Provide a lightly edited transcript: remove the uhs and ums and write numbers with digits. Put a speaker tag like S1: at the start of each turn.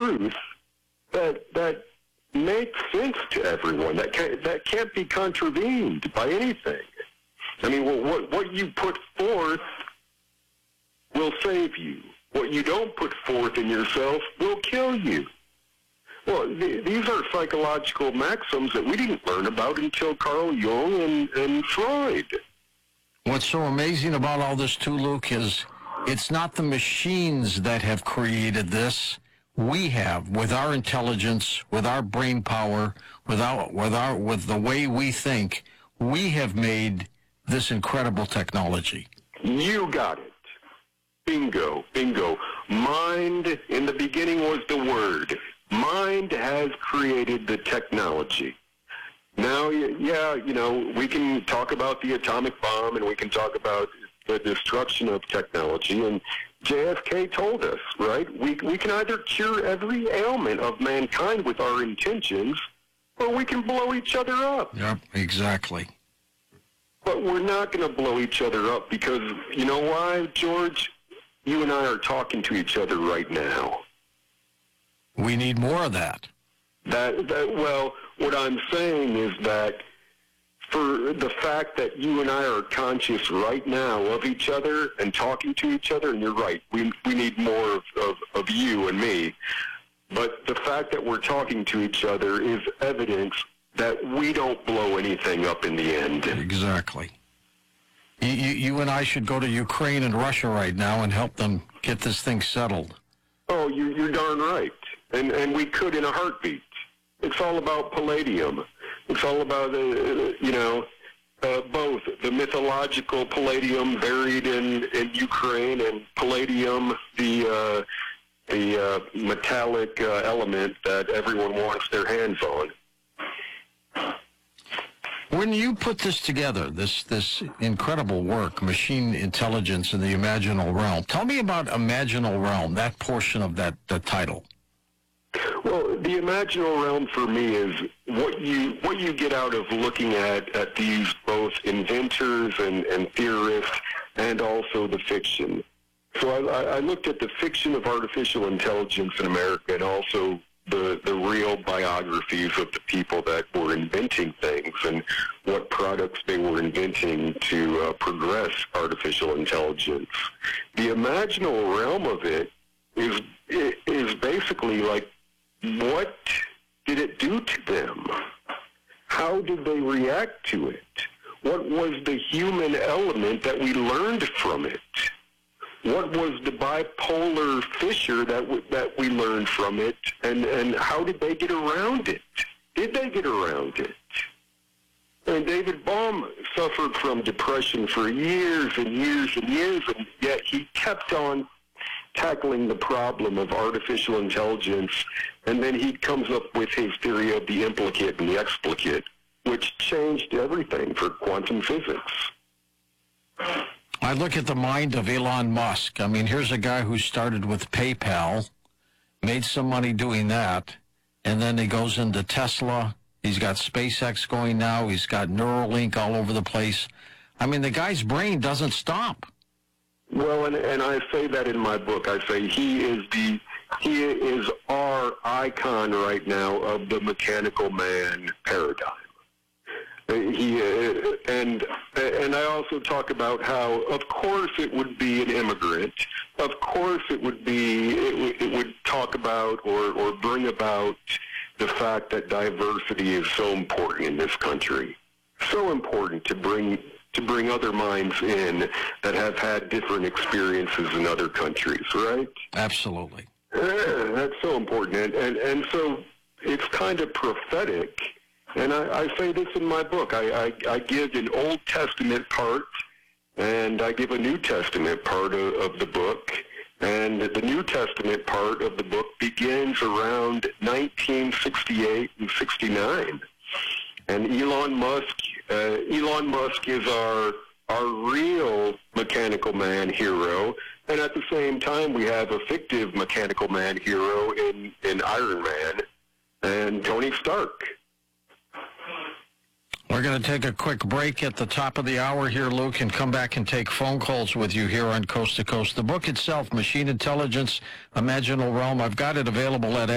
S1: truth that makes sense to everyone, that can't be contravened by anything. I mean, what you put forth will save you. What you don't put forth in yourself will kill you. Well, these are psychological maxims that we didn't learn about until Carl Jung and Freud.
S2: What's so amazing about all this, too, Luke, is it's not the machines that have created this. We have, with our intelligence, with our brain power, with the way we think, we have made this incredible technology.
S1: You got it. Bingo, bingo. Mind, in the beginning, was the word. Mind has created the technology. Now, yeah, we can talk about the atomic bomb and we can talk about the destruction of technology. And JFK told us, right? We can either cure every ailment of mankind with our intentions, or we can blow each other up.
S2: Yep, exactly.
S1: But we're not going to blow each other up because, you know why, George? You and I are talking to each other right now.
S2: We need more of that.
S1: Well, what I'm saying is that for the fact that you and I are conscious right now of each other and talking to each other, and you're right, we need more of you and me, but the fact that we're talking to each other is evidence that we don't blow anything up in the end.
S2: Exactly. You and I should go to Ukraine and Russia right now and help them get this thing settled.
S1: Oh, you're darn right. And we could in a heartbeat. It's all about palladium. It's all about, both the mythological palladium buried in Ukraine and palladium, the metallic element that everyone wants their hands on.
S2: When you put this together, this incredible work, Machine Intelligence in the Imaginal Realm, tell me about Imaginal Realm, that portion of the title.
S1: Well, the imaginal realm for me is what you get out of looking at these both inventors and theorists and also the fiction. So I looked at the fiction of artificial intelligence in America and also the real biographies of the people that were inventing things and what products they were inventing to progress artificial intelligence. The imaginal realm of it is basically like, what did it do to them? How did they react to it? What was the human element that we learned from it? What was the bipolar fissure that we learned from it? And how did they get around it? Did they get around it? And David Bohm suffered from depression for years and years and years, and yet he kept on tackling the problem of artificial intelligence, and then he comes up with his theory of the implicate and the explicate, which changed everything for quantum physics.
S2: I look at the mind of Elon Musk. I mean, here's a guy who started with PayPal, made some money doing that, and then he goes into Tesla. He's got SpaceX going now. He's got Neuralink all over the place. I mean, the guy's brain doesn't stop.
S1: Well, and I say that in my book. I say he is our icon right now of the mechanical man paradigm. And I also talk about how, of course, it would be an immigrant. Of course, it would talk about or bring about the fact that diversity is so important in this country. So important to bring other minds in that have had different experiences in other countries, right?
S2: Absolutely.
S1: Yeah, that's so important. And so it's kind of prophetic. And I say this in my book. I give an Old Testament part, and I give a New Testament part of the book. And the New Testament part of the book begins around 1968 and 69. And Elon Musk is our real mechanical man hero, and at the same time we have a fictive mechanical man hero in Iron Man and Tony Stark.
S2: We're going to take a quick break at the top of the hour here, Luke, and come back and take phone calls with you here on Coast to Coast. The book itself, Machine Intelligence, Imaginal Realm, I've got it available at